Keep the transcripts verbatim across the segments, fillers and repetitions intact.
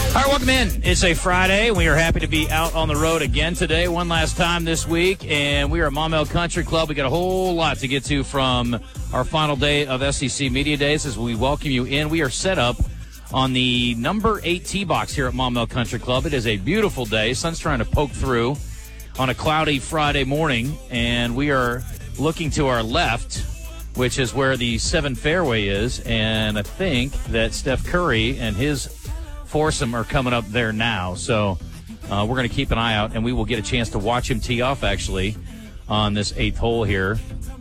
All right, welcome in. It's a Friday. We are happy to be out on the road again today, one last time this week, and we are at Maumelle Country Club. We got a whole lot to get to from our final day of S E C Media Days as we welcome you in. We are set up on the number eight tee box here at Maumelle Country Club. It is a beautiful day. Sun's trying to poke through on a cloudy Friday morning, and we are looking to our left, which is where the seven fairway is, and I think that Steph Curry and his foursome are coming up there now. So uh, we're going to keep an eye out, and we will get a chance to watch him tee off, actually, on this eighth hole here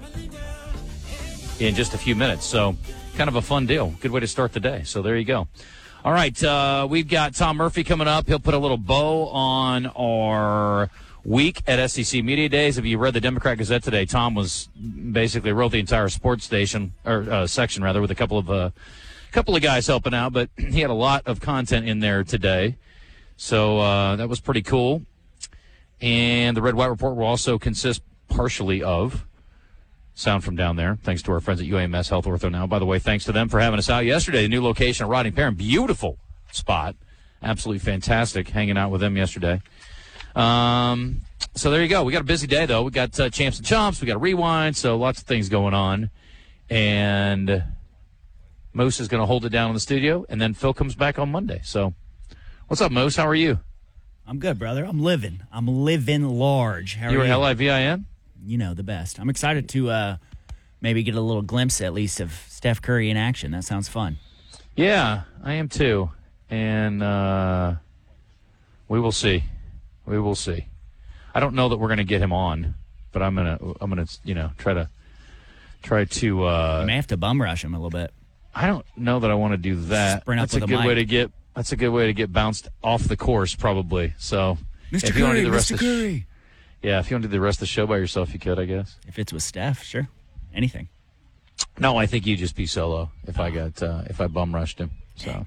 in just a few minutes. So kind of a fun deal. Good way to start the day. So there you go. All right, uh, we've got Tom Murphy coming up. He'll put a little bow on our week at S E C Media Days. If you read the Democrat Gazette today, Tom was basically wrote the entire sports station, or uh, section, rather, with a couple of uh, couple of guys helping out, but he had a lot of content in there today. So uh, that was pretty cool. And the Red White Report will also consist partially of sound from down there, thanks to our friends at U A M S Health Ortho Now. By the way, thanks to them for having us out yesterday. The new location at Rodney Perrin, beautiful spot. Absolutely fantastic hanging out with them yesterday. Um, so there you go. We got a busy day, though. We got uh, Champs and Chomps. We got a Rewind, so lots of things going on. And Moose is going to hold it down in the studio, and then Phil comes back on Monday. So what's up, Moose? How are you? I'm good, brother. I'm living. I'm living large. How are you? You were L I V I N? You know, the best. I'm excited to uh, maybe get a little glimpse, at least, of Steph Curry in action. That sounds fun. Yeah, I am too. And uh, we will see. We will see. I don't know that we're going to get him on, but I'm going to, I'm going to, you know, try to, try to. Uh, you may have to bum rush him a little bit. I don't know that I want to do that. Sprint up that's a with good a way mic. to get. That's a good way to get bounced off the course, probably. So, Mister if you want to Curry, do the rest Mister of the Curry. Sh- yeah, if you want to do the rest of the show by yourself, you could, I guess. If it's with Steph, sure, anything. No, I think you'd just be solo if I got uh, if I bum rushed him. So,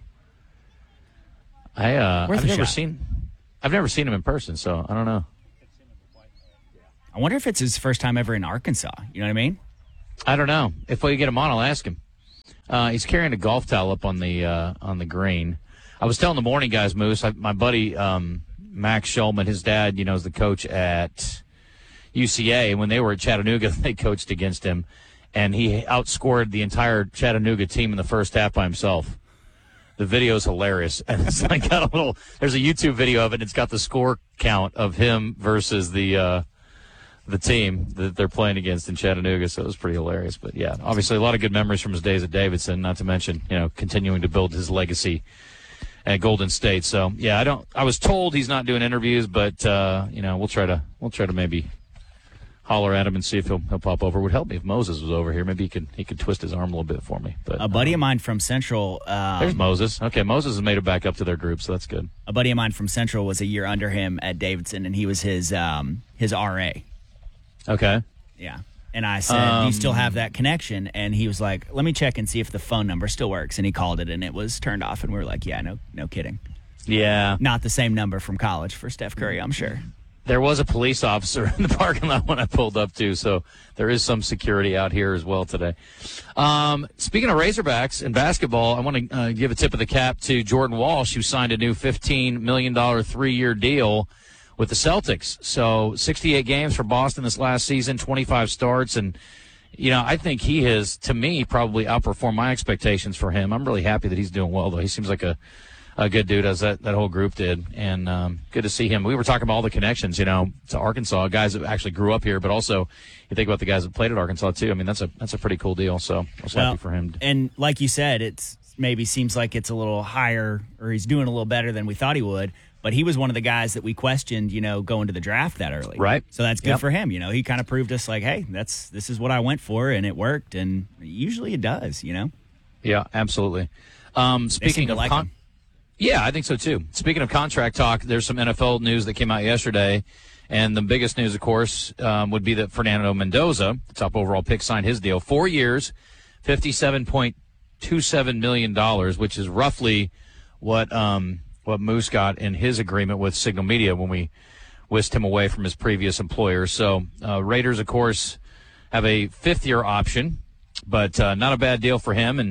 I uh, Worth I've a never shot. seen I've never seen him in person, so I don't know. I wonder if it's his first time ever in Arkansas. You know what I mean? I don't know. If we get him on, I'll ask him. Uh, he's carrying a golf towel up on the uh, on the green. I was telling the morning guys, Moose, I, my buddy um, Max Shulman, his dad, you know, is the coach at U C A. And when they were at Chattanooga, they coached against him, and he outscored the entire Chattanooga team in the first half by himself. The video is hilarious, and it's like got a little. There's a YouTube video of it. And it's got the score count of him versus the. Uh, the team that they're playing against in Chattanooga, so it was pretty hilarious. But, yeah, obviously a lot of good memories from his days at Davidson, not to mention, you know, continuing to build his legacy at Golden State. So, yeah, I don't. I was told he's not doing interviews, but, uh, you know, we'll try to we'll try to maybe holler at him and see if he'll, he'll pop over. It would help me if Moses was over here. Maybe he could he could twist his arm a little bit for me. But A buddy um, of mine from Central. Um, there's Moses. Okay, Moses has made it back up to their group, so that's good. A buddy of mine from Central was a year under him at Davidson, and he was his um, his R A. Okay. Yeah. And I said, Um, do you still have that connection? And he was like, let me check and see if the phone number still works. And he called it, and it was turned off. And we were like, yeah, no no kidding. Yeah. Not the same number from college for Steph Curry, I'm sure. There was a police officer in the parking lot when I pulled up, too, so there is some security out here as well today. Um, speaking of Razorbacks and basketball, I want to uh, give a tip of the cap to Jordan Walsh, who signed a new fifteen million dollars three-year deal with the Celtics. So sixty-eight games for Boston this last season, twenty-five starts. And, you know, I think he has, to me, probably outperformed my expectations for him. I'm really happy that he's doing well, though. He seems like a, a good dude, as that, that whole group did. And um, good to see him. We were talking about all the connections, you know, to Arkansas, guys that actually grew up here, but also you think about the guys that played at Arkansas, too. I mean, that's a that's a pretty cool deal. So I was Well, happy for him. And like you said, it's maybe seems like it's a little higher, or he's doing a little better than we thought he would. But he was one of the guys that we questioned, you know, going to the draft that early. Right. So that's good Yep. for him. You know, he kind of proved us like, hey, that's this is what I went for, and it worked. And usually it does, you know. Yeah, absolutely. Um, They seem speaking to of like con- him. Yeah, I think so, too. Speaking of contract talk, there's some N F L news that came out yesterday. And the biggest news, of course, um, would be that Fernando Mendoza, the top overall pick, signed his deal. Four years, fifty-seven point two seven million dollars, which is roughly what um, what Moose got in his agreement with Signal Media when we whisked him away from his previous employer. So uh, Raiders, of course, have a fifth-year option, but uh, not a bad deal for him. And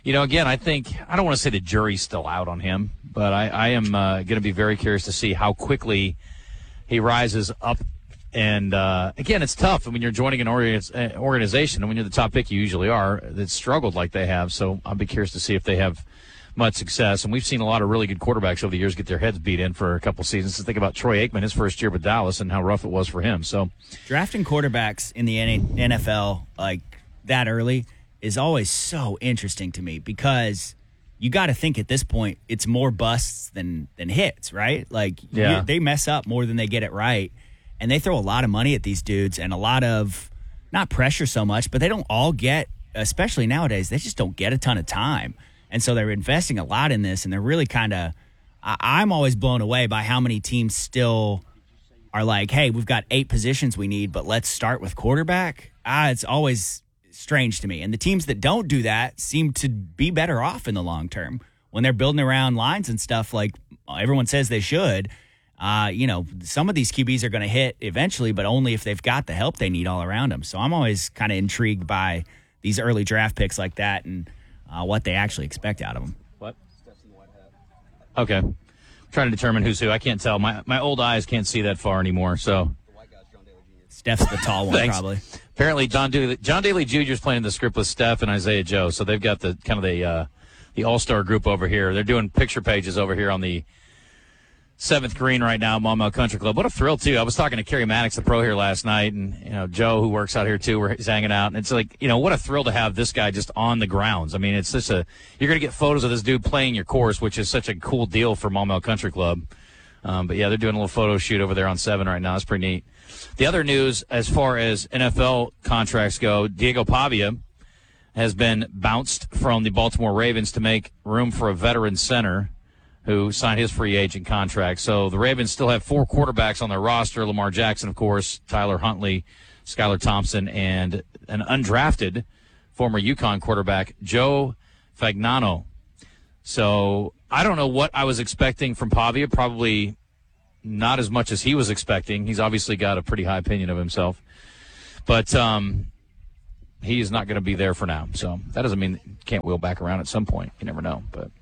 you know, again, I think I don't want to say the jury's still out on him, but I, I am uh, going to be very curious to see how quickly he rises up. And uh, again, it's tough when you're joining an organization, and when you're the top pick, you usually are, that's struggled like they have. So I'll be curious to see if they have much success. And we've seen a lot of really good quarterbacks over the years get their heads beat in for a couple seasons. Think about Troy Aikman, his first year with Dallas, and how rough it was for him. So drafting quarterbacks in the N F L like that early is always so interesting to me, because you got to think at this point it's more busts than than hits, right? Like yeah. you, they mess up more than they get it right, and they throw a lot of money at these dudes and a lot of not pressure so much, but they don't all get, especially nowadays, they just don't get a ton of time. And so they're investing a lot in this, and they're really kind of – I'm always blown away by how many teams still are like, hey, we've got eight positions we need, but let's start with quarterback. Ah, it's always strange to me. And the teams that don't do that seem to be better off in the long term. When they're building around lines and stuff like everyone says they should, uh, you know, some of these Q Bs are going to hit eventually, but only if they've got the help they need all around them. So I'm always kind of intrigued by these early draft picks like that and – Uh, what they actually expect out of them. What? Okay. I'm trying to determine who's who. I can't tell. My my old eyes can't see that far anymore. So Steph's the tall one, probably. Apparently, John Daly, John Daly Junior is playing the script with Steph and Isaiah Joe. So they've got the kind of the uh, the all-star group over here. They're doing picture pages over here on the seventh green right now, Maumelle Country Club. What a thrill, too. I was talking to Kerry Maddox, the pro here last night, and, you know, Joe, who works out here, too, where he's hanging out. And it's like, you know, what a thrill to have this guy just on the grounds. I mean, it's just a – you're going to get photos of this dude playing your course, which is such a cool deal for Maumelle Country Club. Um, but, yeah, they're doing a little photo shoot over there on seven right now. It's pretty neat. The other news, as far as N F L contracts go, Diego Pavia has been bounced from the Baltimore Ravens to make room for a veteran center who signed his free agent contract. So the Ravens still have four quarterbacks on their roster: Lamar Jackson, of course, Tyler Huntley, Skylar Thompson, and an undrafted former UConn quarterback, Joe Fagnano. So I don't know what I was expecting from Pavia. Probably not as much as he was expecting. He's obviously got a pretty high opinion of himself. But um, he is not going to be there for now. So that doesn't mean he can't wheel back around at some point. You never know. But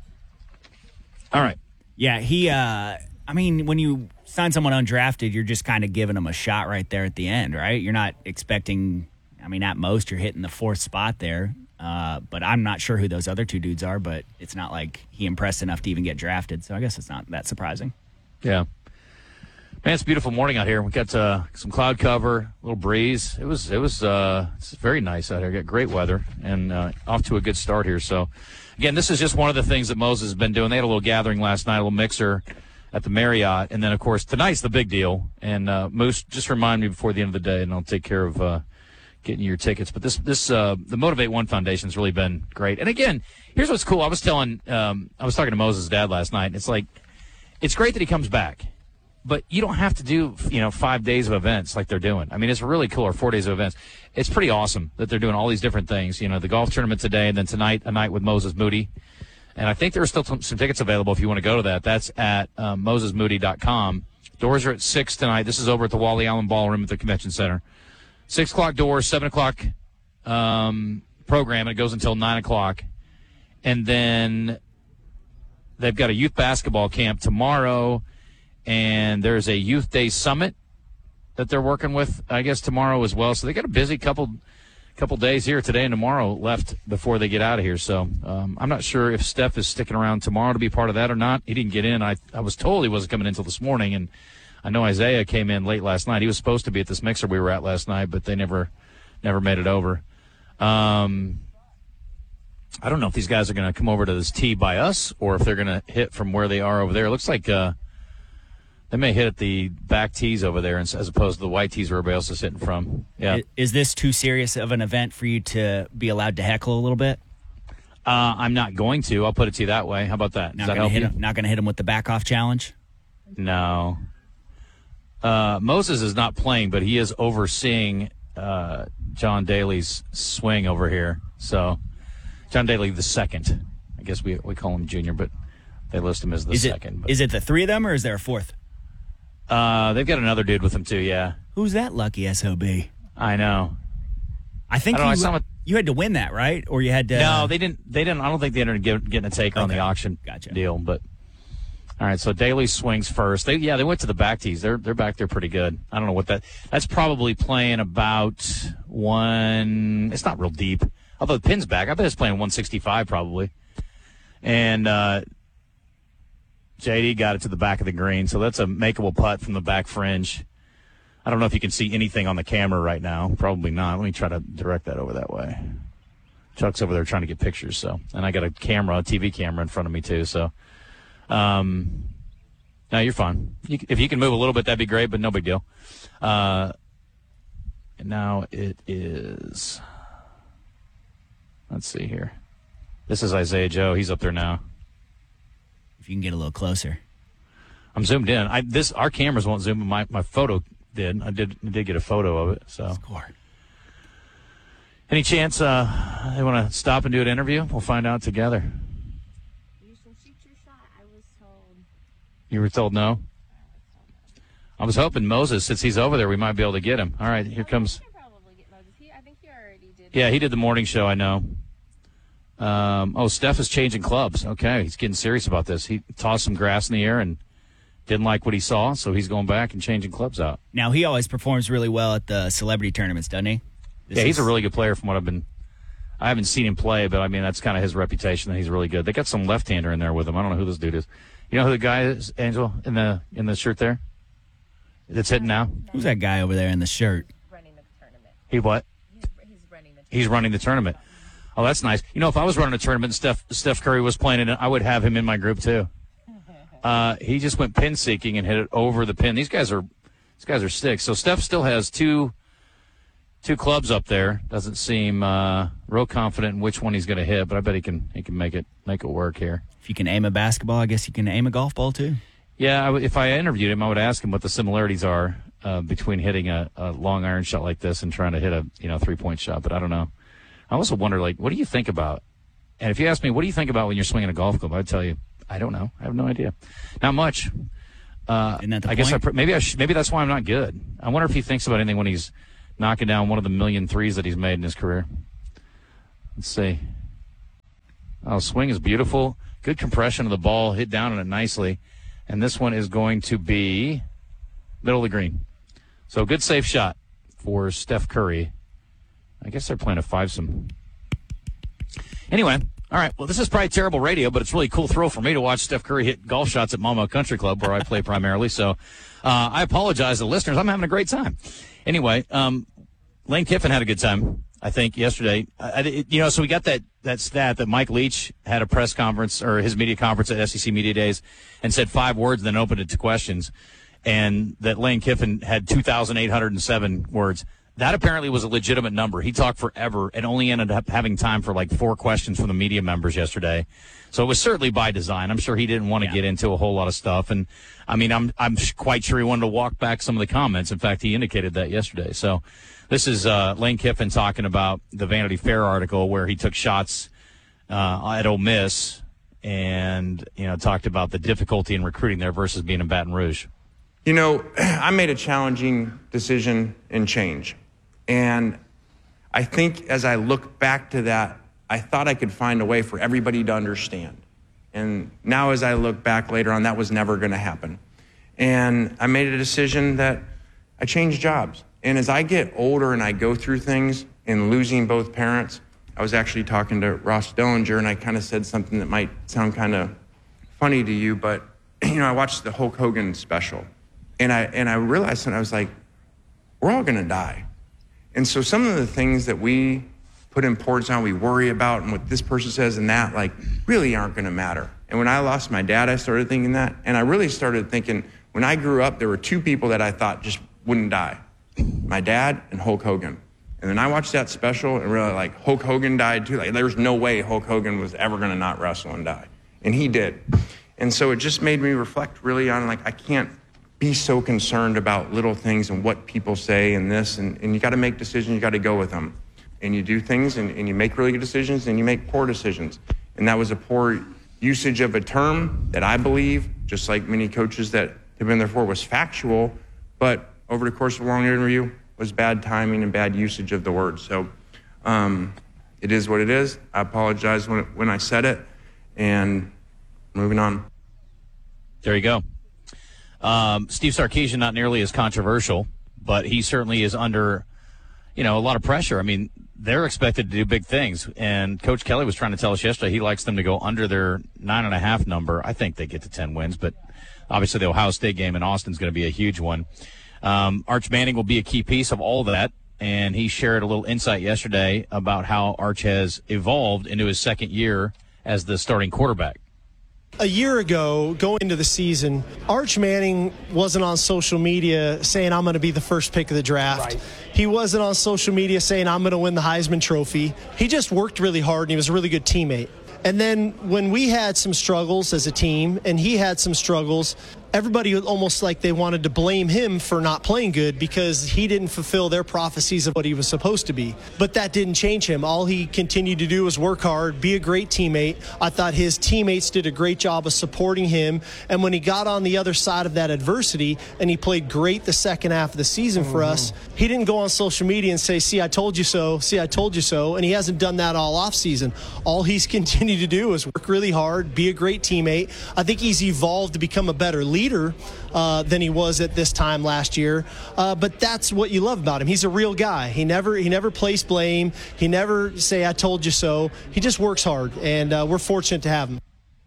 all right. Yeah, he, uh, I mean, when you sign someone undrafted, you're just kind of giving them a shot right there at the end, right? You're not expecting, I mean, at most you're hitting the fourth spot there. Uh, but I'm not sure who those other two dudes are, but it's not like he impressed enough to even get drafted. So I guess it's not that surprising. Yeah. Man, it's a beautiful morning out here. We got uh, some cloud cover, a little breeze. It was, it was, uh, it's very nice out here. Got great weather and uh, off to a good start here. So, again, this is just one of the things that Moses has been doing. They had a little gathering last night, a little mixer at the Marriott, and then of course tonight's the big deal. And uh, Moose, just remind me before the end of the day, and I'll take care of uh, getting you your tickets. But this, this, uh, the Motivate One Foundation has really been great. And again, here's what's cool. I was telling, um, I was talking to Moses' dad last night. And it's like, it's great that he comes back. But you don't have to do, you know, five days of events like they're doing. I mean, it's really cool, or four days of events. It's pretty awesome that they're doing all these different things. You know, the golf tournament today, and then tonight, a night with Moses Moody. And I think there are still some, some tickets available if you want to go to that. That's at um, moses moody dot com. Doors are at six tonight. This is over at the Wally Allen Ballroom at the Convention Center. six o'clock doors, seven o'clock um, program, and it goes until nine o'clock. And then they've got a youth basketball camp tomorrow. And there's a Youth Day Summit that they're working with, I guess, tomorrow as well. So they got a busy couple couple days here today and tomorrow left before they get out of here. So um, I'm not sure if Steph is sticking around tomorrow to be part of that or not. He didn't get in. I, I was told he wasn't coming in until this morning, and I know Isaiah came in late last night. He was supposed to be at this mixer we were at last night, but they never never made it over. Um, I don't know if these guys are going to come over to this tee by us or if they're going to hit from where they are over there. It looks like uh, – they may hit at the back tees over there as opposed to the white tees where everybody else is hitting from. Yeah. Is this too serious of an event for you to be allowed to heckle a little bit? Uh, I'm not going to. I'll put it to you that way. How about that? Does not that help hit you? Him, not going to hit him with the back-off challenge? No. Uh, Moses is not playing, but he is overseeing uh, John Daly's swing over here. So John Daly the second. I guess we we call him junior, but they list him as the is second. It, is it the three of them, or is there a fourth? Uh, they've got another dude with them too. Yeah. Who's that lucky S O B? I know. I think I, don't he, know, I, saw him You had to win that, right? Or you had to... No, they didn't. They didn't. I don't think they ended up getting a taker okay. on the auction gotcha. deal. But all right, so Daly swings first. They yeah, they went to the back tees. They're they're back there pretty good. I don't know what that. That's probably playing about one. It's not real deep. Although the pin's back, I bet it's playing one sixty-five probably. And uh, J D got it to the back of the green, so that's a makeable putt from the back fringe. I don't know if you can see anything on the camera right now. Probably not. Let me try to direct that over that way. Chuck's over there trying to get pictures, so. And I got a camera, a T V camera in front of me, too, so. Um, no, you're fine. You, if you can move a little bit, that'd be great, but no big deal. Uh, and now it is, let's see here. This is Isaiah Joe. He's up there now. If you can get a little closer. I'm zoomed in. I this Our cameras won't zoom in. My, my photo did. I did did get a photo of it. So. Score. Any chance uh, they want to stop and do an interview? We'll find out together. You should shoot your shot. I was told. You were told no? I was hoping Moses, since he's over there, we might be able to get him. All right, here comes. I can probably get Moses. He, I think he already did. Yeah, he did the morning show, I know. Um, oh, Steph is changing clubs. Okay, he's getting serious about this. He tossed some grass in the air and didn't like what he saw, so he's going back and changing clubs out. Now, he always performs really well at the celebrity tournaments, doesn't he? This yeah, he's is... a really good player from what I've been – I haven't seen him play, but, I mean, that's kind of his reputation that he's really good. They got some left-hander in there with him. I don't know who this dude is. You know who the guy is, Angel, in the in the shirt there? That's hitting now? Who's that guy over there in the shirt? Running the tournament. He what? He's, he's running the tournament. He's running the tournament. Oh, that's nice. You know, if I was running a tournament and Steph, Steph Curry was playing in it, I would have him in my group too. Uh, he just went pin seeking and hit it over the pin. These guys are, these guys are sticks. So Steph still has two, two clubs up there. Doesn't seem uh, real confident in which one he's going to hit, but I bet he can, he can make it, make it work here. If you can aim a basketball, I guess you can aim a golf ball too. Yeah, I w- if I interviewed him, I would ask him what the similarities are uh, between hitting a, a long iron shot like this and trying to hit a you know three point shot. But I don't know. I also wonder, like, what do you think about? And if you ask me, what do you think about when you're swinging a golf club? I'd tell you, I don't know. I have no idea. Not much. Uh, Isn't that the I point? guess I pr- maybe I sh- maybe that's why I'm not good. I wonder if he thinks about anything when he's knocking down one of the million threes that he's made in his career. Let's see. Oh, swing is beautiful. Good compression of the ball. Hit down on it nicely. And this one is going to be middle of the green. So good safe shot for Steph Curry. I guess they're playing a five-some. Anyway, all right. Well, this is probably terrible radio, but it's really a cool thrill for me to watch Steph Curry hit golf shots at Malmo Country Club, where I play primarily. So uh, I apologize to the listeners. I'm having a great time. Anyway, um, Lane Kiffin had a good time, I think, yesterday. I, I, you know, so we got that, that stat that Mike Leach had a press conference or his media conference at S E C Media Days and said five words and then opened it to questions, and that Lane Kiffin had two thousand eight hundred seven words. That apparently was a legitimate number. He talked forever and only ended up having time for like four questions from the media members yesterday. So it was certainly by design. I'm sure he didn't want to yeah. get into a whole lot of stuff. And, I mean, I'm I'm quite sure he wanted to walk back some of the comments. In fact, he indicated that yesterday. So this is uh, Lane Kiffin talking about the Vanity Fair article where he took shots uh, at Ole Miss and, you know, talked about the difficulty in recruiting there versus being in Baton Rouge. You know, I made a challenging decision and change. And I think as I look back to that, I thought I could find a way for everybody to understand. And now as I look back later on, that was never going to happen. And I made a decision that I changed jobs. And as I get older and I go through things and losing both parents, I was actually talking to Ross Dellinger, and I kind of said something that might sound kind of funny to you, but you know, I watched the Hulk Hogan special. And I and I realized, and I was like, we're all going to die. And so some of the things that we put importance on, we worry about, and what this person says and that, like, really aren't going to matter. And when I lost my dad, I started thinking that. And I really started thinking, when I grew up, there were two people that I thought just wouldn't die. My dad and Hulk Hogan. And then I watched that special and realized, like, Hulk Hogan died too. Like, there's no way Hulk Hogan was ever going to not wrestle and die. And he did. And so it just made me reflect really on, like, I can't be so concerned about little things and what people say and this, and, and you got to make decisions, you got to go with them. And you do things, and, and you make really good decisions, and you make poor decisions. And that was a poor usage of a term that I believe, just like many coaches that have been there for, was factual, but over the course of a long interview, was bad timing and bad usage of the word. So um, it is what it is. I apologize when, when I said it, and moving on. There you go. Um, Steve Sarkisian, not nearly as controversial, but he certainly is under, you know, a lot of pressure. I mean, they're expected to do big things, and Coach Kelly was trying to tell us yesterday he likes them to go under their nine and a half number. I think they get to ten wins, but obviously the Ohio State game in Austin is going to be a huge one. Um, Arch Manning will be a key piece of all that, and he shared a little insight yesterday about how Arch has evolved into his second year as the starting quarterback. A year ago, going into the season, Arch Manning wasn't on social media saying, I'm going to be the first pick of the draft. Right. He wasn't on social media saying, I'm going to win the Heisman Trophy. He just worked really hard, and he was a really good teammate. And then when we had some struggles as a team, and he had some struggles, everybody almost like they wanted to blame him for not playing good because he didn't fulfill their prophecies of what he was supposed to be. But that didn't change him. All he continued to do was work hard, be a great teammate. I thought his teammates did a great job of supporting him. And when he got on the other side of that adversity and he played great the second half of the season for mm-hmm. us, he didn't go on social media and say, see, I told you so, see, I told you so. And he hasn't done that all offseason. All he's continued to do is work really hard, be a great teammate. I think he's evolved to become a better leader uh, than he was at this time last year. Uh, but that's what you love about him. He's a real guy. He never he never placed blame. He never say, I told you so. He just works hard, and uh, we're fortunate to have him.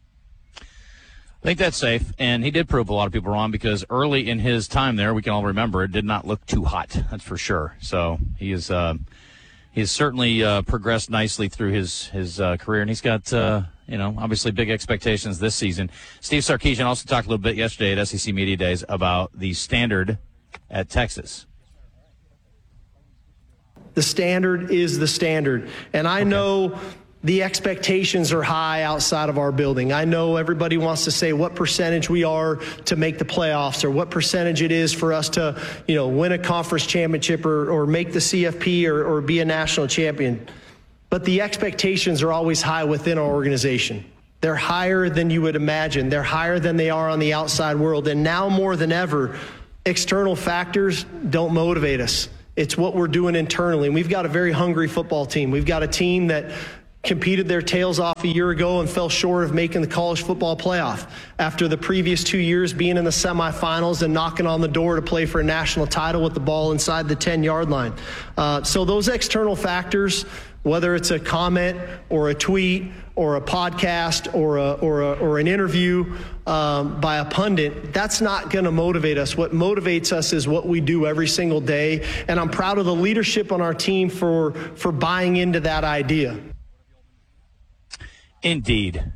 I think that's safe, and he did prove a lot of people wrong because early in his time there, we can all remember, it did not look too hot, that's for sure. So he is uh, he's certainly uh, progressed nicely through his, his uh, career, and he's got, uh, you know, obviously big expectations this season. Steve Sarkisian also talked a little bit yesterday at S E C Media Days about the standard at Texas. The standard is the standard, and I okay. know the expectations are high outside of our building. I know everybody wants to say what percentage we are to make the playoffs or what percentage it is for us to, you know, win a conference championship or, or make the C F P or, or be a national champion. But the expectations are always high within our organization. They're higher than you would imagine. They're higher than they are on the outside world. And now more than ever, external factors don't motivate us. It's what we're doing internally. And we've got a very hungry football team. We've got a team that competed their tails off a year ago and fell short of making the college football playoff after the previous two years being in the semifinals and knocking on the door to play for a national title with the ball inside the ten-yard line. Uh, so those external factors, whether it's a comment or a tweet or a podcast or a, or a, or an interview um, by a pundit, that's not going to motivate us. What motivates us is what we do every single day, and I'm proud of the leadership on our team for for buying into that idea. Indeed. Have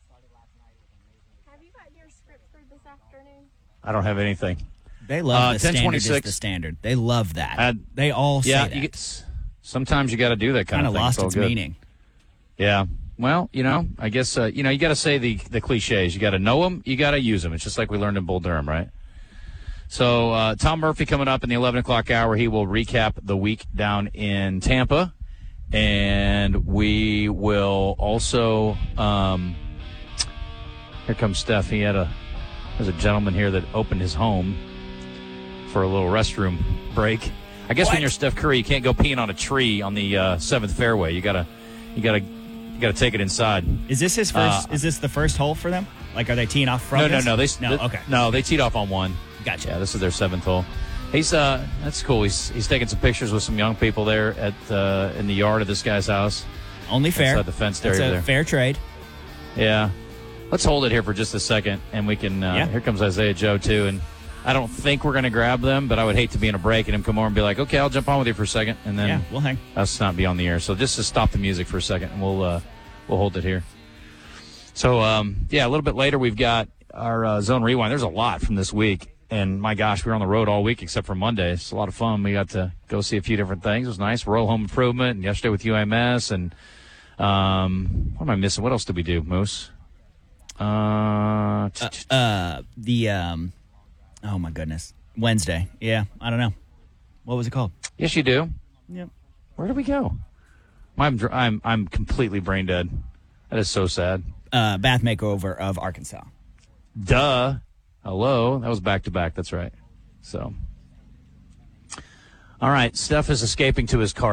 you got your script for this afternoon? I don't have anything. They love uh, the standard is the standard. They love that. Uh, they all say yeah, that. You get, sometimes you got to do that kind Kinda of thing. lost it's its good. meaning. Yeah. Well, you know, I guess, uh, you know, you got to say the, the cliches. You got to know them. You got to use them. It's just like we learned in Bull Durham, right? So uh, Tom Murphy coming up in the eleven o'clock hour. He will recap the week down in Tampa. And we will also, um, here comes Steph. He had a, there's a gentleman here that opened his home for a little restroom break. I guess what? when you're Steph Curry, you can't go peeing on a tree on the uh, seventh fairway. You gotta, you gotta, you gotta take it inside. Is this his first? Uh, is this the first hole for them? Like, are they teeing off from? No, this? no, no. They no. they, Okay. No, they teed off on one. Gotcha. Yeah, this is their seventh hole. He's uh, that's cool. He's he's taking some pictures with some young people there at uh, in the yard of this guy's house. Only fair. Outside the fenced That's area a there. fair trade. Yeah. Let's hold it here for just a second, and we can. Uh, yeah. Here comes Isaiah Joe too, and I don't think we're going to grab them, but I would hate to be in a break and him come over and be like, "Okay, I'll jump on with you for a second, and then yeah, we'll hang. Us not be on the air. So just to stop the music for a second, and we'll uh, we'll hold it here. So um, yeah, a little bit later we've got our uh, Zone Rewind. There's a lot from this week. And, my gosh, we were on the road all week except for Monday. It's a lot of fun. We got to go see a few different things. It was nice. Royal Home Improvement, and yesterday with U M S. And um, what am I missing? What else did we do, Moose? Uh, uh, uh, the, um, oh, my goodness. Wednesday. Yeah, I don't know. What was it called? Yes, you do. Yep. Where did we go? I'm, I'm, I'm completely brain dead. That is so sad. Uh, Bath Makeover of Arkansas. Duh. Hello. That was back-to-back. That's right. So, all right. Steph is escaping to his cart,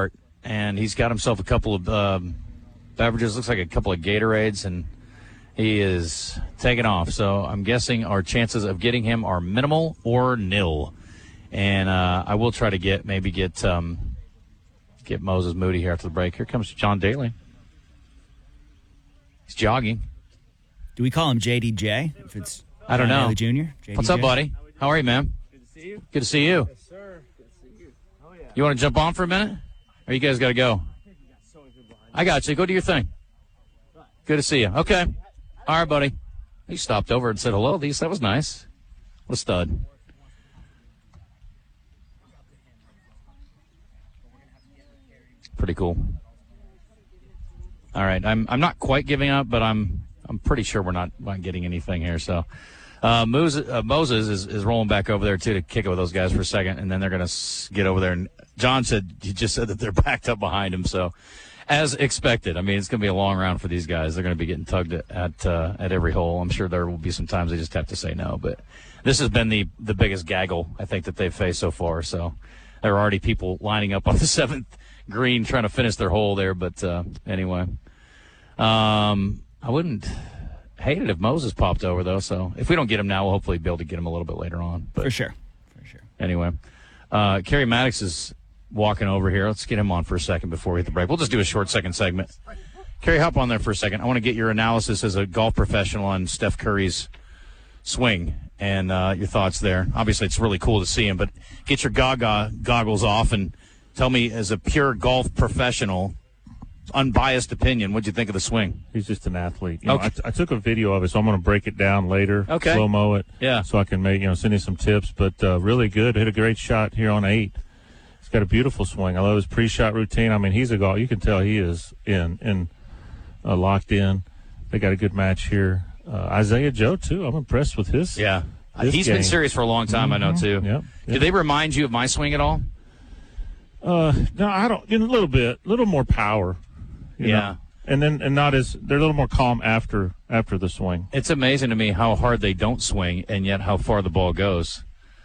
and he's got himself a couple of um, beverages. Looks like a couple of Gatorades, and he is taking off. So I'm guessing our chances of getting him are minimal or nil. And uh, I will try to get maybe get um, get Moses Moody here after the break. Here comes John Daly. He's jogging. Do we call him J D J? If it's I don't John know. Daly Junior? J D J? What's up, buddy? How are you, man? Good to see you. Good to see you. Yes, sir. Good to see you. Oh, yeah. You want to jump on for a minute? Or you guys got to go? I got you. Go do your thing. Good to see you. Okay. All right, buddy. He stopped over and said hello. At least that was nice. What a stud. Pretty cool. All right. I'm I'm not quite giving up, but I'm I'm pretty sure we're not, not getting anything here. So uh, Moses, uh, Moses is, is rolling back over there, too, to kick it with those guys for a second, and then they're going to s- get over there. And John said he just said that they're backed up behind him. So as expected, I mean, it's going to be a long round for these guys. They're going to be getting tugged at at, uh, at every hole. I'm sure there will be some times they just have to say no. But this has been the, the biggest gaggle, I think, that they've faced so far. So there are already people lining up on the seventh green trying to finish their hole there. But uh, anyway, um, I wouldn't hate it if Moses popped over, though. So if we don't get him now, we'll hopefully be able to get him a little bit later on. But For sure. For sure. anyway, uh, Kerry Maddox is walking over here. Let's get him on for a second before we hit the break. We'll just do a short second segment. Kerry, hop on there for a second. I want to get your analysis as a golf professional on Steph Curry's swing and uh, your thoughts there. Obviously, it's really cool to see him, but get your gaga goggles off and tell me, as a pure golf professional, unbiased opinion, what'd you think of the swing? He's just an athlete. You know, Okay. I, t- I took a video of it, so I'm going to break it down later. Okay. Slow mo it. Yeah. So I can make you know send you some tips. But uh, really good. Hit a great shot here on eight. He's got a beautiful swing. I love his pre-shot routine. I mean, he's a golf. You can tell he is in in uh, locked in. They got a good match here. Uh, Isaiah Joe too. I'm impressed with his. Yeah. his He's game. been serious for a long time, I know, too. Yep, yep. Do they remind you of my swing at all? Uh, no, I don't. You know, a little bit, a little more power. you Yeah. know. And then and not as they're a little more calm after after the swing. It's amazing to me how hard they don't swing and yet how far the ball goes.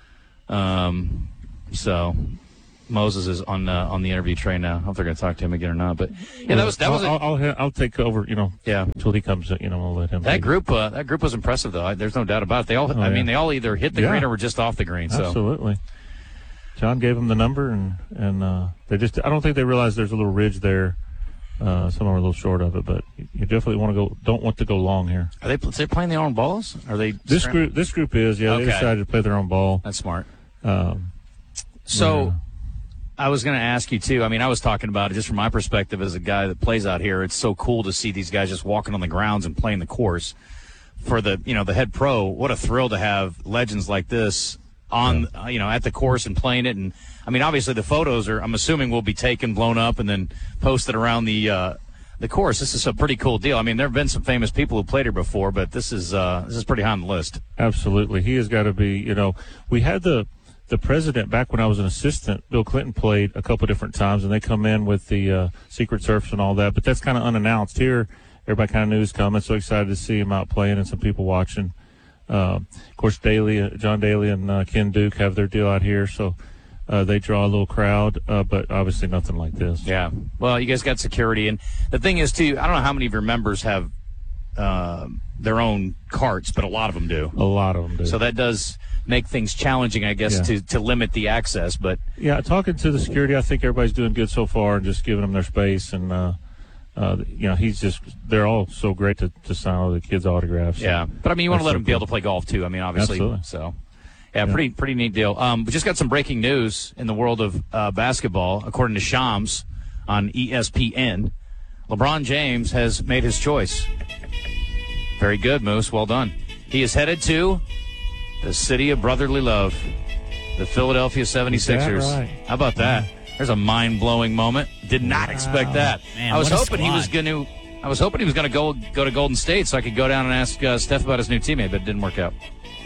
Um, so Moses is on uh, on the interview train now. I don't know if they're going to talk to him again or not, but yeah, that was that was a, I'll, I'll, I'll, I'll take over. You know, yeah. until he comes. You know, I'll let him. That take it. group uh, that group was impressive though. I, there's no doubt about it. They all, Oh, I yeah. mean, they all either hit the Yeah. green or were just off the green. So Absolutely. John gave him the number, and and uh, they just. I don't think they realized there's a little ridge there. Uh, some are a little short of it, but you definitely want to go. Don't want to go long here. are they are they playing their own balls? Are they This scram- group, this group is yeah. Okay. They decided to play their own ball. That's smart. Um, So, Yeah. I was going to ask you, too. I mean, I was talking about it just from my perspective as a guy that plays out here. It's so cool to see these guys just walking on the grounds and playing the course. For the, you know, the head pro, what a thrill to have legends like this on, uh, you know, at the course and playing it. And, I mean, obviously the photos are, I'm assuming, will be taken, blown up, and then posted around the uh, the course. This is a pretty cool deal. I mean, there have been some famous people who played here before, but this is uh, this is pretty high on the list. Absolutely, he has got to be. You know, we had the the president back when I was an assistant. Bill Clinton played a couple different times, and they come in with the uh, Secret Service and all that. But that's kind of unannounced here. Everybody kind of knew he was coming. So excited to see him out playing and some people watching. Uh, of course, Daly, uh, John Daly, and uh, Ken Duke have their deal out here, so uh, they draw a little crowd. Uh, but obviously, nothing like this. Yeah. Well, you guys got security. And the thing is, too, I don't know how many of your members have uh, their own carts, but a lot of them do. A lot of them do. So that does make things challenging, I guess, Yeah. to, to limit the access. But Yeah, talking to the security, I think everybody's doing good so far and just giving them their space. And, uh, uh, you know, he's just, they're all so great to, to sign all the kids' autographs. yeah. But, I mean, you want to That's let so them be able cool. to play golf, too. I mean, obviously. Absolutely. So, yeah, pretty pretty neat deal. Um, we just got some breaking news in the world of uh, basketball. According to Shams on E S P N, LeBron James has made his choice. Very good, Moose. Well done. He is headed to the city of brotherly love, the Philadelphia seventy-sixers. right? How about that? There's a mind-blowing moment. Did not expect that. Man, I was what a hoping he was squad. going to. I was hoping he was going to go go to Golden State so I could go down and ask uh, Steph about his new teammate, but it didn't work out.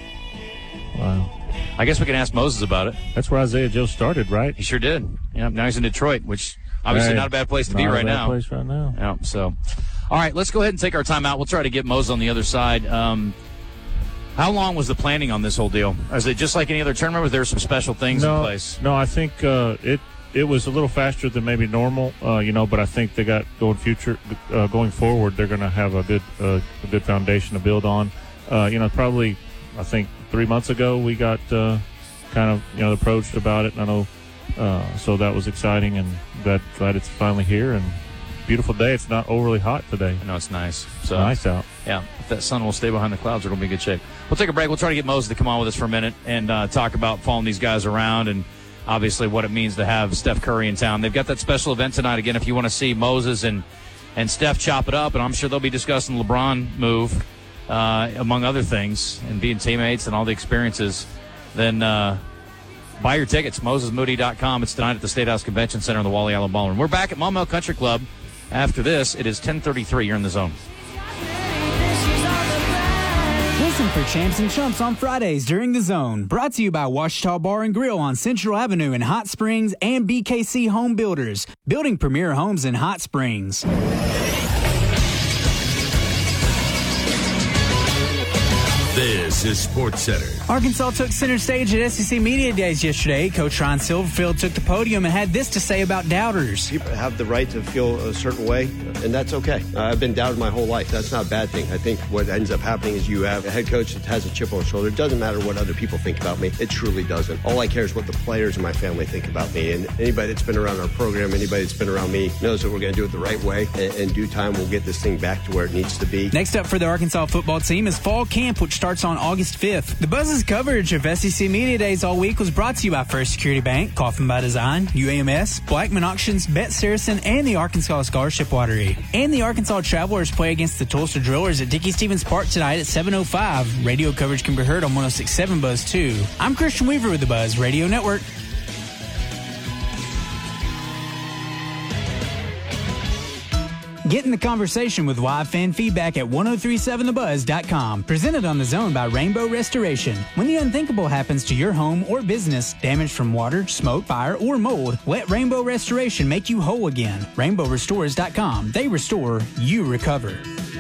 Wow. I guess we can ask Moses about it. That's where Isaiah Joe started, right? He sure did. Yeah, now he's in Detroit, which obviously Right. not a bad place to be Not a right bad now. place right now. Yeah, so, all right, let's go ahead and take our time out. We'll try to get Moses on the other side. Um, how long was the planning on this whole deal? Is it just like any other tournament, or was there some special things no, in place? No, I think uh, it it was a little faster than maybe normal, uh, you know. But I think they got going future, uh, going forward, they're going to have a good, uh, a good foundation to build on. Uh, you know, probably, I think three months ago we got uh, kind of, you know, approached about it. And I know, uh, so that was exciting, and glad, glad it's finally here. And beautiful day. It's not overly hot today. I know it's nice. So nice out. Yeah, if that sun will stay behind the clouds, it'll be in good shape. We'll take a break. We'll try to get Moses to come on with us for a minute and uh, talk about following these guys around and obviously what it means to have Steph Curry in town. They've got that special event tonight. Again, if you want to see Moses and, and Steph chop it up, and I'm sure they'll be discussing the LeBron move, uh, among other things, and being teammates and all the experiences, then uh, buy your tickets, moses moody dot com. It's tonight at the State House Convention Center in the Wally Allen Ballroom. We're back at Maumelle Country Club. After this, it is ten thirty-three. You're in the zone. Listen for Champs and Chumps on Fridays during the zone. Brought to you by Washita Bar and Grill on Central Avenue in Hot Springs and B K C Home Builders, building premier homes in Hot Springs. This is Sports Center. Arkansas took center stage at S E C Media Days yesterday. Coach Ron Silverfield took the podium and had this to say about doubters. People have the right to feel a certain way, and that's okay. Uh, I've been doubted my whole life. That's not a bad thing. I think what ends up happening is you have a head coach that has a chip on his shoulder. It doesn't matter what other people think about me. It truly doesn't. All I care is what the players and my family think about me. And anybody that's been around our program, anybody that's been around me, knows that we're going to do it the right way. And in due time, we'll get this thing back to where it needs to be. Next up for the Arkansas football team is fall camp, which starts on August fifth. The Buzz's coverage of S E C Media Days all week was brought to you by First Security Bank, Coffin by Design, U A M S, Blackman Auctions, Bet Saracen, and the Arkansas Scholarship Lottery. And the Arkansas Travelers play against the Tulsa Drillers at Dickey Stevens Park tonight at seven oh five. Radio coverage can be heard on one oh six point seven Buzz two. I'm Christian Weaver with the Buzz Radio Network. Get in the conversation with live fan feedback at ten thirty-seven the buzz dot com. Presented on the Zone by Rainbow Restoration. When the unthinkable happens to your home or business, damage from water, smoke, fire, or mold, let Rainbow Restoration make you whole again. rainbow restores dot com. They restore, you recover.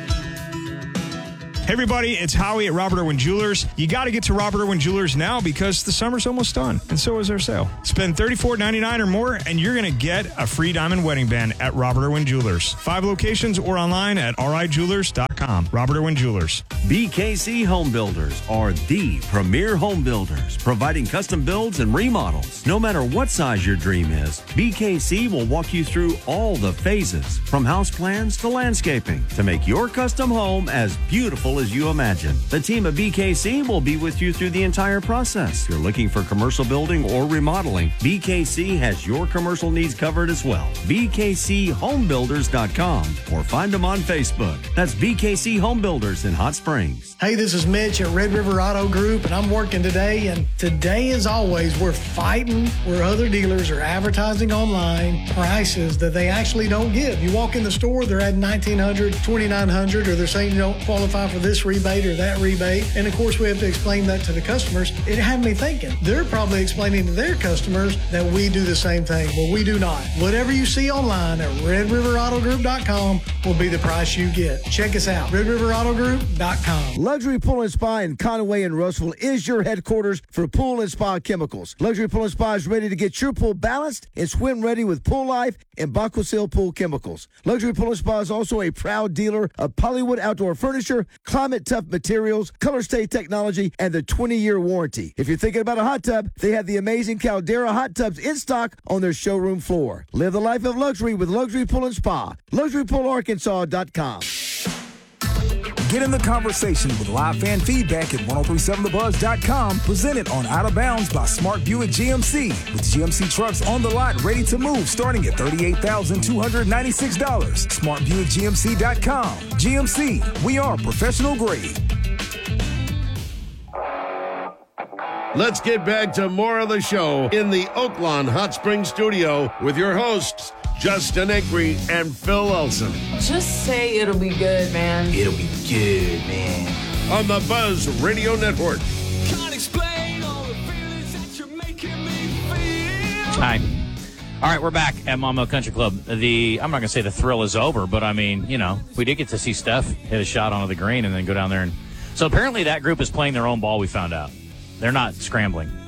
Hey everybody, it's Howie at Robert Irwin Jewelers. You got to get to Robert Irwin Jewelers now because the summer's almost done, and so is our sale. Spend thirty-four ninety-nine or more, and you're going to get a free diamond wedding band at Robert Irwin Jewelers. Five locations or online at r i jewelers dot com. Robert Irwin Jewelers. B K C Home Builders are the premier home builders, providing custom builds and remodels. No matter what size your dream is, B K C will walk you through all the phases, from house plans to landscaping, to make your custom home as beautiful as you imagine. The team at B K C will be with you through the entire process. If you're looking for commercial building or remodeling, B K C has your commercial needs covered as well. B K C home builders dot com or find them on Facebook. That's B K C Home Builders in Hot Springs. Hey, this is Mitch at Red River Auto Group, and I'm working today. And today, as always, we're fighting where other dealers are advertising online prices that they actually don't give. You walk in the store, they're at nineteen hundred dollars, twenty-nine hundred dollars, or they're saying you don't qualify for this rebate or that rebate. And of course, we have to explain that to the customers. It had me thinking, they're probably explaining to their customers that we do the same thing. Well, we do not. Whatever you see online at red river auto group dot com will be the price you get. Check us out, red river auto group dot com. Luxury Pool and Spa in Conway and Russellville is your headquarters for pool and spa chemicals. Luxury Pool and Spa is ready to get your pool balanced and swim ready with Pool Life and Baquasil Pool Chemicals. Luxury Pool and Spa is also a proud dealer of Pollywood Outdoor Furniture, Climate Tough Materials, Color Stay Technology, and the twenty-year warranty. If you're thinking about a hot tub, they have the amazing Caldera hot tubs in stock on their showroom floor. Live the life of luxury with Luxury Pool and Spa. luxury pool arkansas dot com. Get in the conversation with live fan feedback at ten thirty-seven the buzz dot com. Presented on Out of Bounds by Smart Buick G M C. With G M C trucks on the lot ready to move starting at thirty-eight thousand two hundred ninety-six dollars. smart buick g m c dot com. G M C, we are professional grade. Let's get back to more of the show in the Oaklawn Hot Springs studio with your hosts, Justin Acree and Phil Olson. Just say it'll be good, man. It'll be good, man. On the Buzz Radio Network. Can't explain all the feelings that you're making me feel. Hi. All right, we're back at Maumelle Country Club. The I'm not going to say the thrill is over, but I mean, you know, we did get to see Steph hit a shot onto the green and then go down there. And so apparently that group is playing their own ball, we found out. They're not scrambling.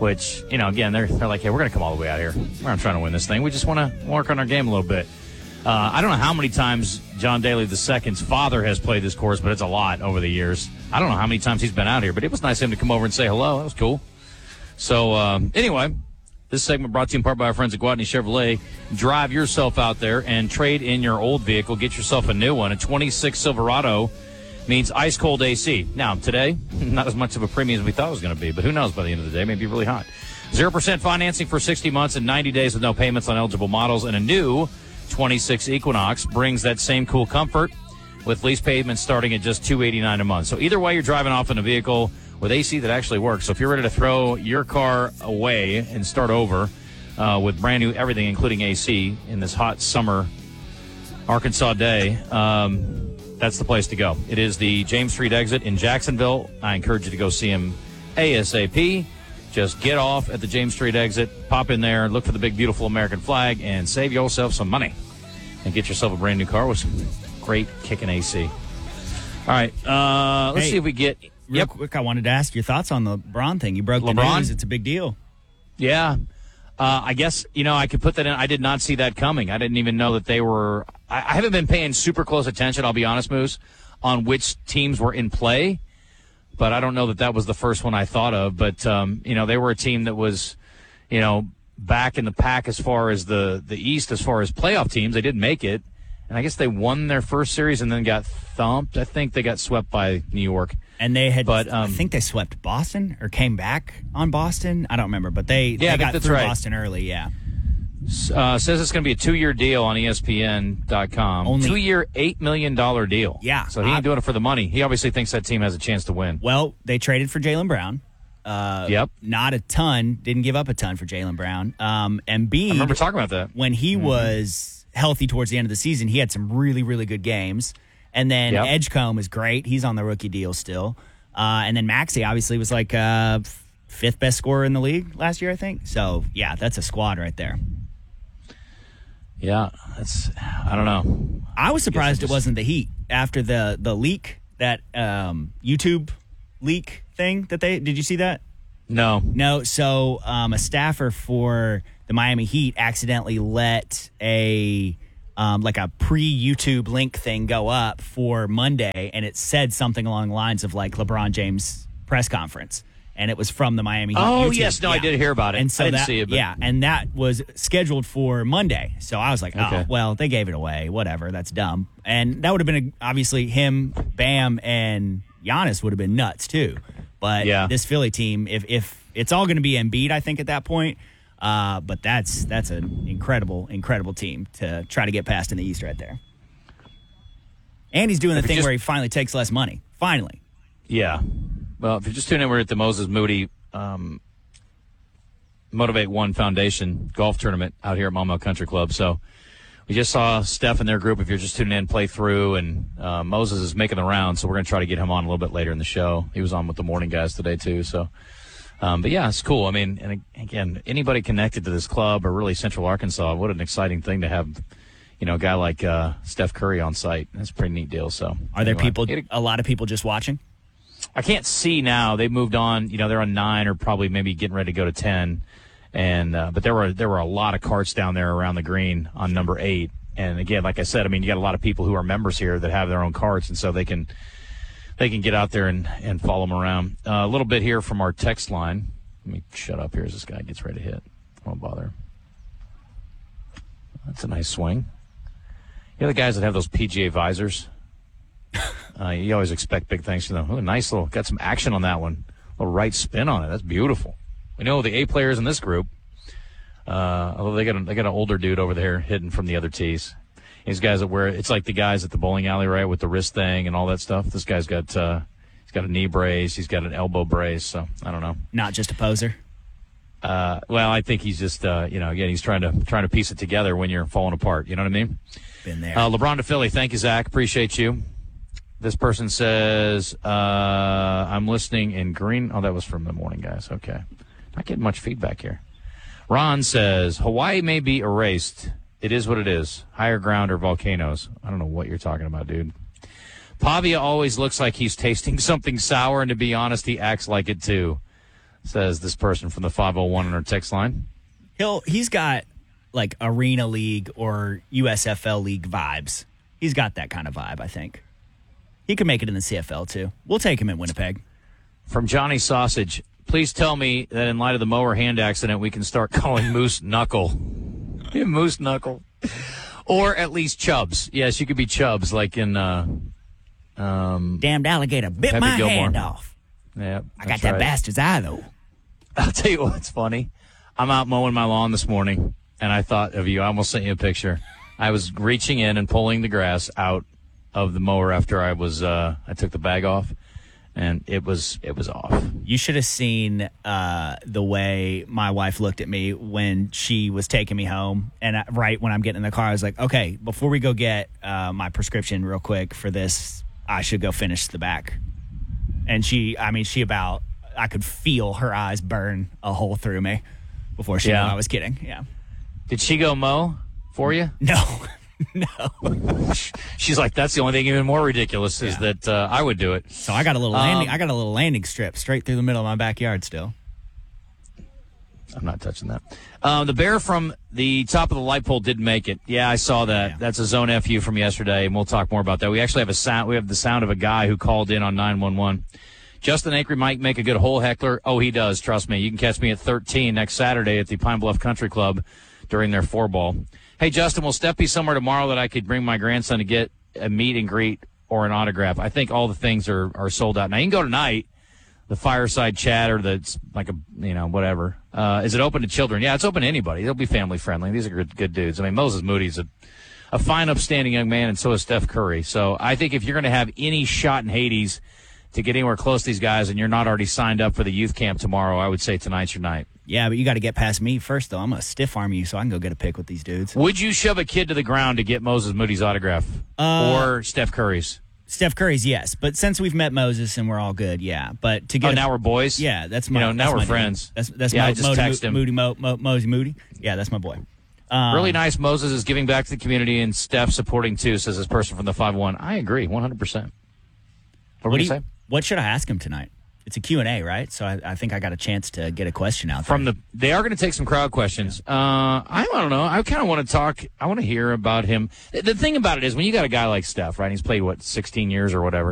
which, you know, again, they're, they're like, hey, we're going to come all the way out here. We're not trying to win this thing. We just want to work on our game a little bit. Uh, I don't know how many times John Daly the Second's father has played this course, but it's a lot over the years. I don't know how many times he's been out here, but it was nice of him to come over and say hello. That was cool. So, um, anyway, this segment brought to you in part by our friends at Gwatney Chevrolet. Drive yourself out there and trade in your old vehicle. Get yourself a new one. A twenty-six Silverado means ice-cold A C. Now, today, not as much of a premium as we thought it was going to be, but who knows by the end of the day, maybe really hot. zero percent financing for sixty months and ninety days with no payments on eligible models, and a new twenty-six Equinox brings that same cool comfort with lease payments starting at just two hundred eighty-nine dollars a month. So either way, you're driving off in a vehicle with A C that actually works. So if you're ready to throw your car away and start over uh, with brand new everything, including A C, in this hot summer Arkansas day, um, that's the place to go. It is the James Street exit in Jacksonville. I encourage you to go see him ASAP. Just get off at the James Street exit, pop in there, look for the big, beautiful American flag, and save yourself some money. And get yourself a brand new car with some great kicking A C. All right, uh, let's Hey, see if we get... Real Yep. quick, I wanted to ask your thoughts on the LeBron thing. You broke the LeBron? news. It's a big deal. Yeah. Uh, I guess, you know, I could put that in. I did not see that coming. I didn't even know that they were... I, I haven't been paying super close attention, I'll be honest, Moose, on which teams were in play. But I don't know that that was the first one I thought of. But, um, you know, they were a team that was, you know, back in the pack as far as the, the East, as far as playoff teams. They didn't make it. And I guess they won their first series and then got thumped. I think they got swept by New York. And they had, but, um, I think they swept Boston or came back on Boston. I don't remember, but they, Yeah, they got that's through right. Boston early, yeah. Uh, says it's going to be a two-year deal on E S P N dot com. Only- Two-year, eight million dollars deal. Yeah. So he ain't I- doing it for the money. He obviously thinks that team has a chance to win. Well, they traded for Jaylen Brown. Uh, Yep. Not a ton. Didn't give up a ton for Jaylen Brown. Um, Embiid, I remember talking about that. when he Mhm. was healthy towards the end of the season, he had some really, really good games. And then Yep. Edgecombe is great. He's on the rookie deal still. Uh, and then Maxey obviously was like uh, f- fifth best scorer in the league last year, I think. So, yeah, that's a squad right there. Yeah, that's, I don't know. I was surprised just- it wasn't the Heat after the, the leak, that um, YouTube leak thing that they, did you see that? No. No, so um, a staffer for the Miami Heat accidentally let a um, like a pre-YouTube link thing go up for Monday, and it said something along the lines of like LeBron James press conference, and it was from the Miami Heat. Oh, YouTube. yes. No, I did hear about it. And so I didn't that, see it, but- yeah, and that was scheduled for Monday. So I was like, oh, Okay. well, they gave it away. Whatever, that's dumb. And that would have been a, obviously him, Bam, and Giannis would have been nuts too. But Yeah. this Philly team, if if it's all going to be Embiid, I think at that point. Uh, but that's that's an incredible, incredible team to try to get past in the East right there. And he's doing the If you thing just- where he finally takes less money. Finally. Yeah. Well, if you're just tuning in, we're at the Moses Moody um, Motivate One Foundation golf tournament out here at Maumelle Country Club. So we just saw Steph and their group, if you're just tuning in, play through, and uh, Moses is making the round, so we're going to try to get him on a little bit later in the show. He was on with the morning guys today, too. So, um, but, yeah, it's cool. I mean, and again, anybody connected to this club or really Central Arkansas, what an exciting thing to have, you know, a guy like uh, Steph Curry on site. That's a pretty neat deal. So, Are there anyway. people, a lot of people just watching? I can't see now. They've moved on. You know, they're on nine or probably maybe getting ready to go to ten. And uh, but there were there were a lot of carts down there around the green on number eight. And again, like I said, I mean, you got a lot of people who are members here that have their own carts, and so they can they can get out there and, and follow them around. Uh, a little bit here from our text line. Let me shut up here as this guy gets ready to hit. I won't bother. That's a nice swing. You know the guys that have those P G A visors? Uh, you always expect big things from them. Oh, nice little, got some action on that one. A little right spin on it. That's beautiful. We know the A players in this group. Uh, although they got a, they got an older dude over there hidden from the other tees. These guys that wear, it's like the guys at the bowling alley, right, with the wrist thing and all that stuff. This guy's got uh, he's got a knee brace, he's got an elbow brace. So I don't know. Not just a poser. Uh, well, I think he's just uh, you know, again, he's trying to trying to piece it together when you're falling apart. You know what I mean? Been there. Uh, LeBron to Philly. Thank you, Zach. Appreciate you. This person says, uh, I'm listening in green. Oh, that was from the morning, guys. Okay. Not getting much feedback here. Ron says, Hawaii may be erased. It is what it is. Higher ground or volcanoes. I don't know what you're talking about, dude. Pavia always looks like he's tasting something sour, and to be honest, he acts like it too. says this person from the five oh one on our text line. He'll he's got like Arena League or U S F L League vibes. He's got that kind of vibe, I think. He could make it in the C F L too. We'll take him in Winnipeg. From Johnny Sausage, please tell me that in light of the mower hand accident, we can start calling Moose Knuckle. Yeah, Moose Knuckle. Or at least Chubbs. Yes, you could be Chubbs, like in uh, um, Damned alligator bit Happy my Gilmore. hand off. Yeah, I got that's that right. bastard's eye, though. I'll tell you what's funny. I'm out mowing my lawn this morning, and I thought of you. I almost sent you a picture. I was reaching in and pulling the grass out of the mower after I was uh, I took the bag off, and it was it was off. You should have seen uh, the way my wife looked at me when she was taking me home. And I, right when I'm getting in the car, I was like, okay, before we go get uh, my prescription real quick for this, I should go finish the back. And she, I mean, she about, I could feel her eyes burn a hole through me before she Yeah. knew I was kidding. Yeah. Did she go mow for you? No. No. She's like, that's the only thing even more ridiculous is that uh, I would do it. So I got a little Um, landing. I got a little landing strip straight through the middle of my backyard. Still, I'm not touching that. Um, the bear from the top of the light pole didn't make it. Yeah, I saw that. That's a Zone F U from yesterday, and we'll talk more about that. We actually have a sound. We have the sound of a guy who called in on nine one one. Justin Acri might make a good hole heckler. Oh, he does. Trust me. You can catch me at thirteen next Saturday at the Pine Bluff Country Club during their four ball. Hey, Justin, will Steph be somewhere tomorrow that I could bring my grandson to get a meet and greet or an autograph? I think all the things are, are sold out. Now, you can go tonight, the fireside chat or the, like a, you know, whatever. Uh, is it open to children? Yeah, it's open to anybody. They'll be family friendly. These are good, good dudes. I mean, Moses Moody's a, a fine, upstanding young man, and so is Steph Curry. So I think if you're going to have any shot in Hades to get anywhere close to these guys and you're not already signed up for the youth camp tomorrow, I would say tonight's your night. yeah, but you got to get past me first, though. I'm gonna stiff arm you so I can go get a pic with these dudes. Would you shove a kid to the ground to get Moses Moody's autograph Uh, or Steph Curry's? Steph Curry's, yes, but since we've met Moses and we're all good, yeah. But to get Oh, a- now we're boys? Yeah, that's You my. know, now that's we're my dude. friends. That's that's Yeah, Mo, I just Mo, text Mo, him. Moody Mo, Mo, Mosey Moody. Yeah, that's my boy. Um, Really nice. Moses is giving back to the community, and Steph supporting too, says this person from the five one. I agree, one hundred percent. What were What, we do going you, to say? what should I ask him tonight? It's a Q and A, right? So I, I think I got a chance to get a question out From there. the, they are going to take some crowd questions. Uh, I, I don't know. I kind of want to talk. I want to hear about him. The, the thing about it is, when you got a guy like Steph, right? He's played what sixteen years or whatever.